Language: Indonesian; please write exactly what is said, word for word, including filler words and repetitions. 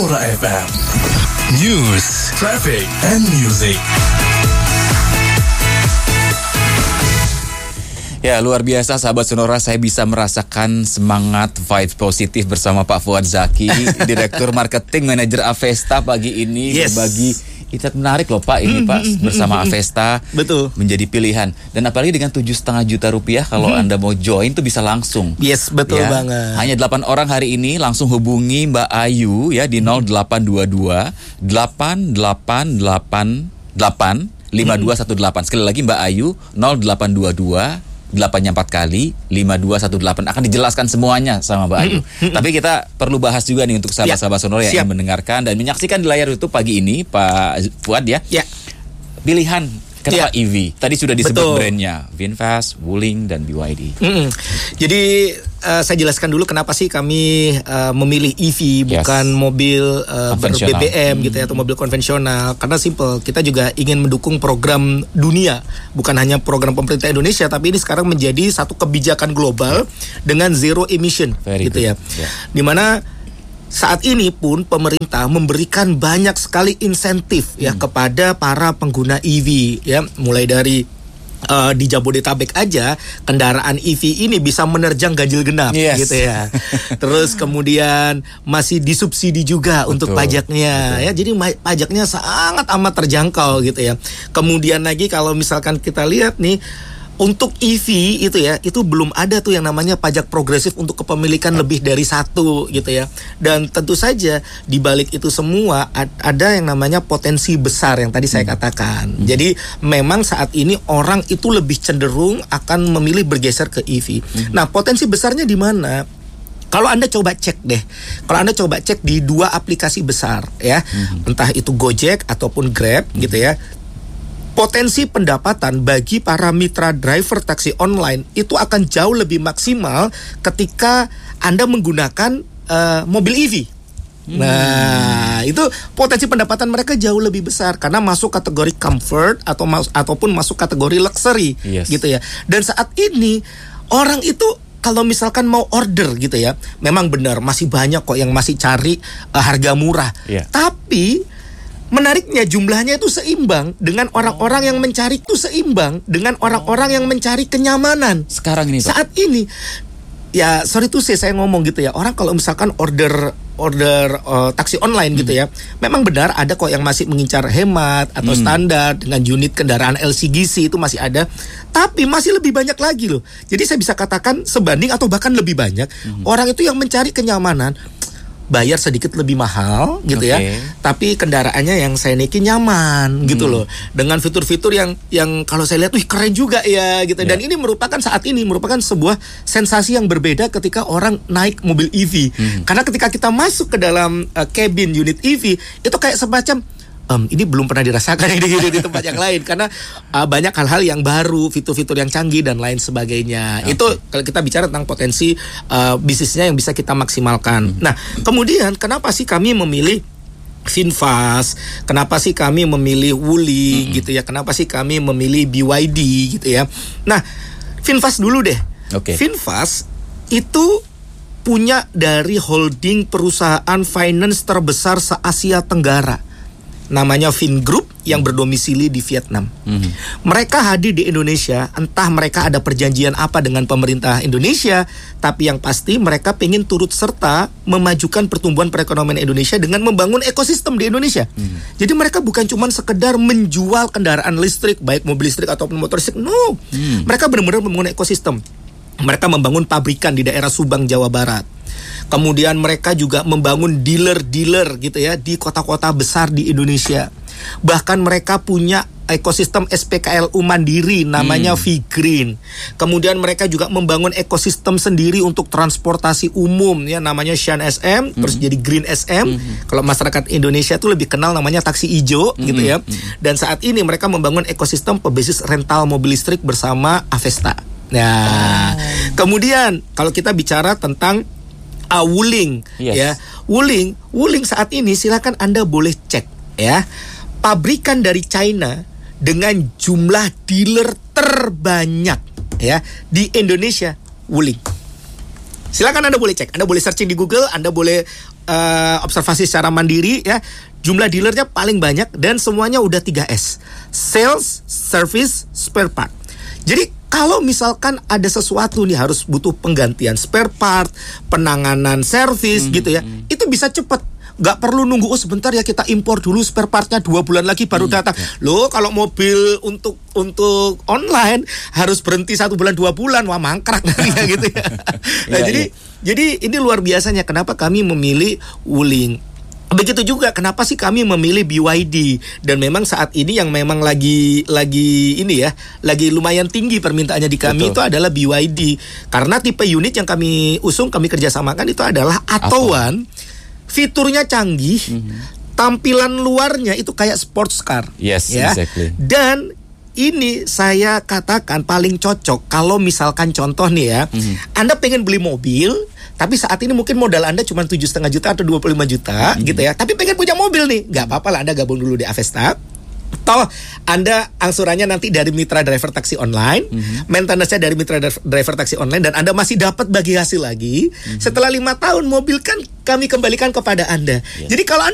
Sonora F M. News, traffic, and music. Ya, luar biasa sahabat Sonora, saya bisa merasakan semangat vibes positif bersama Pak Fuad Zaki, Direktur Marketing Manager Avesta pagi ini. Yes. Berbagi insight menarik loh Pak ini Pak bersama Avesta. Betul. Menjadi pilihan. Dan apalagi dengan tujuh setengah juta rupiah kalau hmm. Anda mau join tuh bisa langsung. Yes, betul ya. banget. Hanya delapan orang hari ini, langsung hubungi Mbak Ayu ya di nol delapan dua dua delapan delapan delapan delapan lima dua satu delapan. Sekali lagi Mbak Ayu nol delapan dua dua delapannya empat kali lima dua satu delapan, akan dijelaskan semuanya sama Mbak Ayu. Tapi kita perlu bahas juga nih untuk sahabat-sahabat Sonora yang ingin mendengarkan dan menyaksikan di layar YouTube pagi ini Pak Fuad ya. Ya. Pilihan kenapa ya. E V? Tadi sudah disebut Betul. brandnya VinFast, Wuling dan B Y D. Mm-mm. Jadi uh, saya jelaskan dulu kenapa sih kami uh, memilih E V Yes. bukan mobil uh, ber-B B M hmm. gitu ya, atau mobil konvensional. Karena simple, kita juga ingin mendukung program dunia, bukan hanya program pemerintah Indonesia, tapi ini sekarang menjadi satu kebijakan global dengan zero emission. Very gitu good. ya. Yeah. Dimana saat ini pun pemerintah memberikan banyak sekali insentif ya hmm. kepada para pengguna E V ya, mulai dari uh, di Jabodetabek aja kendaraan E V ini bisa menerjang ganjil genap yes. gitu ya. Terus kemudian masih disubsidi juga Betul. untuk pajaknya Betul. ya. Jadi ma- pajaknya sangat amat terjangkau gitu ya. Kemudian lagi kalau misalkan kita lihat nih, untuk E V itu ya, itu belum ada tuh yang namanya pajak progresif untuk kepemilikan lebih dari satu gitu ya. Dan tentu saja di balik itu semua ad- ada yang namanya potensi besar yang tadi saya katakan. Hmm. Jadi memang saat ini orang itu lebih cenderung akan memilih bergeser ke E V. Hmm. Nah, potensi besarnya di mana? Kalau Anda coba cek deh, kalau Anda coba cek di dua aplikasi besar ya, hmm. entah itu Gojek ataupun Grab hmm. gitu ya. Potensi pendapatan bagi para mitra driver taksi online itu akan jauh lebih maksimal ketika Anda menggunakan uh, mobil E V. Hmm. Nah, itu potensi pendapatan mereka jauh lebih besar karena masuk kategori comfort atau mas- ataupun masuk kategori luxury, yes. gitu ya. Dan saat ini orang itu kalau misalkan mau order gitu ya, memang benar masih banyak kok yang masih cari uh, harga murah. Yeah. Tapi menariknya jumlahnya itu seimbang dengan orang-orang yang mencari itu seimbang dengan orang-orang yang mencari kenyamanan. Sekarang ini Pak. Saat ini ya sorry tuh saya ngomong gitu ya, orang kalau misalkan order order uh, taksi online hmm. gitu ya, memang benar ada kok yang masih mengincar hemat atau hmm. standar dengan unit kendaraan L C G C itu masih ada, tapi masih lebih banyak lagi loh. Jadi saya bisa katakan sebanding atau bahkan lebih banyak hmm. orang itu yang mencari kenyamanan, bayar sedikit lebih mahal gitu okay. ya, tapi kendaraannya yang saya naiki nyaman hmm. gitu loh, dengan fitur-fitur yang yang kalau saya lihat, wih keren juga ya gitu. Yeah. Dan ini merupakan saat ini merupakan sebuah sensasi yang berbeda ketika orang naik mobil E V, hmm. karena ketika kita masuk ke dalam uh, cabin unit E V itu kayak semacam Um, ini belum pernah dirasakan di, di, di tempat yang lain karena uh, banyak hal-hal yang baru, fitur-fitur yang canggih dan lain sebagainya. Okay. Itu kalau kita bicara tentang potensi uh, bisnisnya yang bisa kita maksimalkan. Hmm. Nah, kemudian kenapa sih kami memilih VinFast? Kenapa sih kami memilih Wuling hmm. gitu ya? Kenapa sih kami memilih B Y D gitu ya? Nah, VinFast dulu deh. Okay. VinFast itu punya dari holding perusahaan finance terbesar se-Asia Tenggara, namanya Vingroup yang berdomisili di Vietnam. Mm-hmm. Mereka hadir di Indonesia, entah mereka ada perjanjian apa dengan pemerintah Indonesia, tapi yang pasti mereka pengen turut serta memajukan pertumbuhan perekonomian Indonesia dengan membangun ekosistem di Indonesia. Mm-hmm. Jadi mereka bukan cuma sekedar menjual kendaraan listrik, baik mobil listrik ataupun motor listrik, no. Mm. Mereka benar-benar membangun ekosistem. Mereka membangun pabrikan di daerah Subang, Jawa Barat. Kemudian mereka juga membangun dealer-dealer gitu ya di kota-kota besar di Indonesia. Bahkan mereka punya ekosistem S P K L U mandiri namanya hmm. V-Green. Kemudian mereka juga membangun ekosistem sendiri untuk transportasi umum ya, namanya Shan S M, hmm. terus jadi Green S M. Hmm. Kalau masyarakat Indonesia itu lebih kenal namanya taksi ijo hmm. gitu ya. Dan saat ini mereka membangun ekosistem pebisnis rental mobil listrik bersama Avesta. Nah, oh. kemudian kalau kita bicara tentang Uh, Wuling, yes. ya, Wuling, Wuling saat ini silakan Anda boleh cek, ya, pabrikan dari China dengan jumlah dealer terbanyak, ya, di Indonesia, Wuling. Silakan Anda boleh cek, Anda boleh searching di Google, Anda boleh uh, observasi secara mandiri ya. Jumlah dealernya paling banyak dan semuanya udah tiga S. Sales, service, spare part. Jadi kalau misalkan ada sesuatu nih harus butuh penggantian spare part, penanganan servis hmm, gitu ya, hmm. itu bisa cepat. Gak perlu nunggu, oh sebentar ya kita impor dulu spare partnya dua bulan lagi baru hmm, datang. Ya. Loh kalau mobil untuk untuk online harus berhenti satu bulan dua bulan, wah mangkrak ya gitu ya. Nah, ya, jadi ya. jadi ini luar biasanya kenapa kami memilih Wuling. Begitu juga kenapa sih kami memilih B Y D, dan memang saat ini yang memang lagi lagi ini ya, lagi lumayan tinggi permintaannya di kami. Betul. Itu adalah B Y D karena tipe unit yang kami usung, kami kerjasamakan itu adalah Attowan. Fiturnya canggih, mm-hmm. tampilan luarnya itu kayak sports car. Yes, ya. Exactly. Dan ini saya katakan paling cocok kalau misalkan contoh nih ya, mm-hmm. Anda pengen beli mobil, tapi saat ini mungkin modal Anda cuma tujuh koma lima juta atau dua puluh lima juta, mm-hmm. gitu ya. Tapi pengen punya mobil nih, nggak apa-apa lah Anda gabung dulu di Avesta. Toh Anda angsurannya nanti dari Mitra Driver Taksi Online, mm-hmm. maintenance-nya dari Mitra Driver Taksi Online, dan Anda masih dapat bagi hasil lagi. Mm-hmm. Setelah lima tahun mobil kan kami kembalikan kepada Anda. Yes. Jadi kalau Anda